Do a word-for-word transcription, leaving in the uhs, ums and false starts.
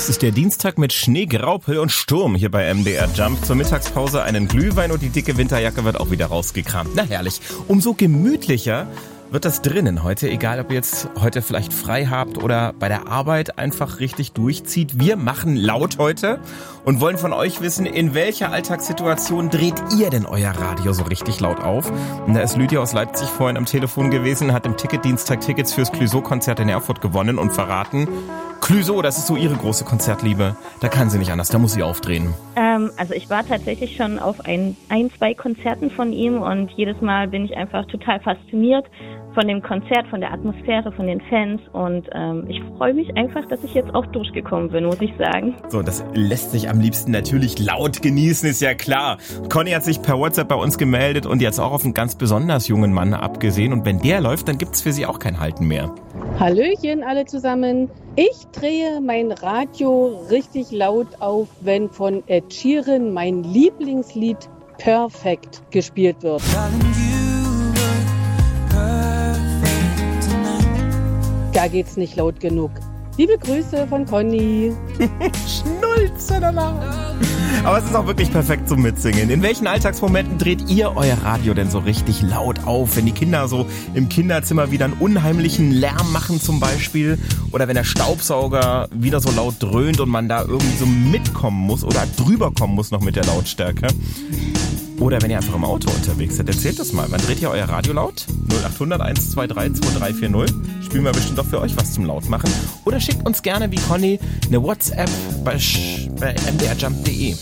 Es ist der Dienstag mit Schnee, Graupel und Sturm hier bei M D R Jump. Zur Mittagspause einen Glühwein und die dicke Winterjacke wird auch wieder rausgekramt. Na herrlich. Umso gemütlicher wird das drinnen heute, egal ob ihr jetzt heute vielleicht frei habt oder bei der Arbeit einfach richtig durchzieht. Wir machen laut heute und wollen von euch wissen, in welcher Alltagssituation dreht ihr denn euer Radio so richtig laut auf? Und da ist Lydia aus Leipzig vorhin am Telefon gewesen, hat im Ticketdienstag Tickets fürs Clouseau-Konzert in Erfurt gewonnen und verraten, Clouseau, das ist so ihre große Konzertliebe. Da kann sie nicht anders, da muss sie aufdrehen. Ähm, also ich war tatsächlich schon auf ein, ein, zwei Konzerten von ihm und jedes Mal bin ich einfach total fasziniert von dem Konzert, von der Atmosphäre, von den Fans und ähm, ich freue mich einfach, dass ich jetzt auch durchgekommen bin, muss ich sagen. So, das lässt sich am liebsten natürlich laut genießen, ist ja klar. Conny hat sich per WhatsApp bei uns gemeldet und jetzt auch auf einen ganz besonders jungen Mann abgesehen und wenn der läuft, dann gibt's für sie auch kein Halten mehr. Hallöchen alle zusammen. Ich drehe mein Radio richtig laut auf, wenn von Ed Sheeran mein Lieblingslied Perfect gespielt wird. Da geht's nicht laut genug. Liebe Grüße von Conny. Schnulze danach. Aber es ist auch wirklich perfekt zum Mitsingen. In welchen Alltagsmomenten dreht ihr euer Radio denn so richtig laut auf? Wenn die Kinder so im Kinderzimmer wieder einen unheimlichen Lärm machen zum Beispiel oder wenn der Staubsauger wieder so laut dröhnt und man da irgendwie so mitkommen muss oder drüber kommen muss noch mit der Lautstärke. Oder wenn ihr einfach im Auto unterwegs seid, erzählt das mal. Wann dreht ihr euer Radio laut? null acht hundert eins zwei drei zwei drei vier null. Spielen wir bestimmt auch für euch was zum Lautmachen. Oder schickt uns gerne wie Conny eine WhatsApp bei, bei m d r jump punkt d e.